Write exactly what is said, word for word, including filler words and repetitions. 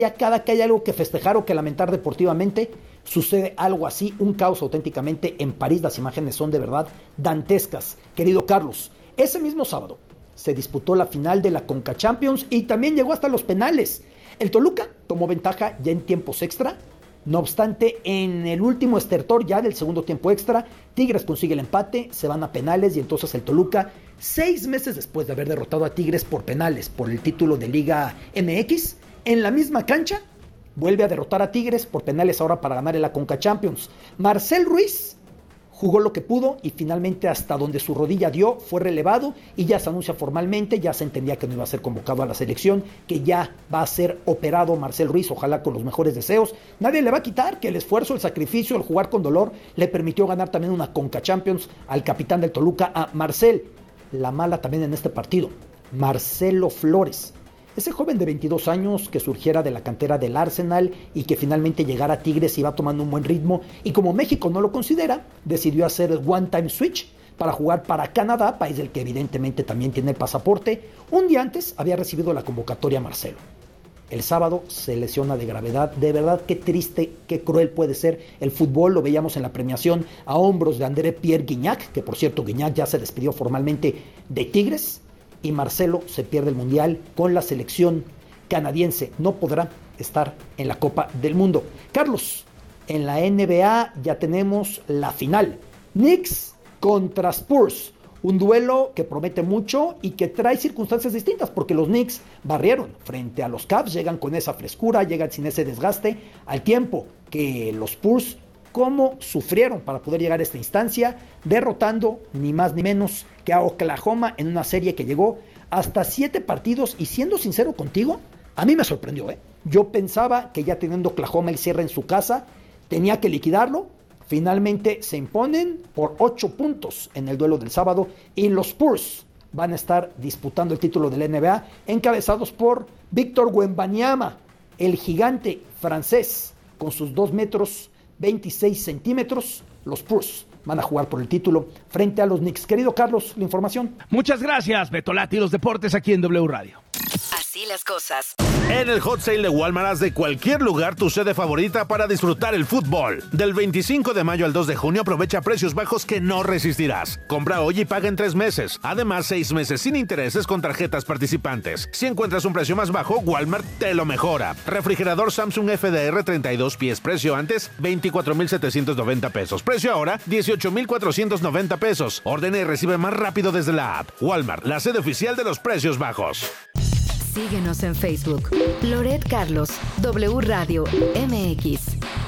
Ya cada que hay algo que festejar o que lamentar deportivamente, sucede algo así, un caos auténticamente en París. Las imágenes son de verdad dantescas. Querido Carlos, ese mismo sábado se disputó la final de la Conca Champions y también llegó hasta los penales. El Toluca tomó ventaja ya en tiempos extra. No obstante, en el último estertor ya del segundo tiempo extra, Tigres consigue el empate, se van a penales y entonces el Toluca, seis meses después de haber derrotado a Tigres por penales por el título de Liga M X, en la misma cancha, vuelve a derrotar a Tigres por penales ahora para ganar en la Conca Champions. Marcel Ruiz jugó lo que pudo y finalmente hasta donde su rodilla dio fue relevado y ya se anuncia formalmente, ya se entendía que no iba a ser convocado a la selección, que ya va a ser operado Marcel Ruiz, ojalá con los mejores deseos. Nadie le va a quitar que el esfuerzo, el sacrificio, el jugar con dolor le permitió ganar también una Conca Champions al capitán del Toluca, a Marcel. La mala también en este partido, Marcelo Flores. Ese joven de veintidós años que surgiera de la cantera del Arsenal y que finalmente llegara a Tigres y va tomando un buen ritmo, y como México no lo considera, decidió hacer el one time switch para jugar para Canadá, país del que evidentemente también tiene el pasaporte. Un día antes había recibido la convocatoria Marcelo. El sábado se lesiona de gravedad. De verdad, qué triste, qué cruel puede ser el fútbol. Lo veíamos en la premiación a hombros de André Pierre Gignac, que por cierto Gignac ya se despidió formalmente de Tigres. Y Marcelo se pierde el Mundial con la selección canadiense. No podrá estar en la Copa del Mundo. Carlos, en la N B A ya tenemos la final. Knicks contra Spurs. Un duelo que promete mucho y que trae circunstancias distintas, porque los Knicks barrieron frente a los Cavs, llegan con esa frescura, llegan sin ese desgaste, al tiempo que los Spurs, cómo sufrieron para poder llegar a esta instancia, derrotando ni más ni menos que a Oklahoma en una serie que llegó hasta siete partidos. Y siendo sincero contigo, a mí me sorprendió, ¿eh? Yo pensaba que ya teniendo Oklahoma el cierre en su casa, tenía que liquidarlo. Finalmente se imponen por ocho puntos en el duelo del sábado y los Spurs van a estar disputando el título de la N B A, encabezados por Víctor Wembanyama, el gigante francés, con sus dos metros veintiséis centímetros. Los Spurs van a jugar por el título frente a los Knicks. Querido Carlos, la información. Muchas gracias, Betolati, los deportes aquí en W Radio. Así las cosas. En el Hot Sale de Walmart haz de cualquier lugar tu sede favorita para disfrutar el fútbol. Del veinticinco de mayo al dos de junio aprovecha precios bajos que no resistirás. Compra hoy y paga en tres meses. Además, seis meses sin intereses con tarjetas participantes. Si encuentras un precio más bajo, Walmart te lo mejora. Refrigerador Samsung F D R treinta y dos pies, precio antes veinticuatro mil setecientos noventa pesos. Precio ahora dieciocho mil cuatrocientos noventa pesos. Ordena y recibe más rápido desde la app. Walmart, la sede oficial de los precios bajos. Síguenos en Facebook. Loret Carlos, W Radio M X.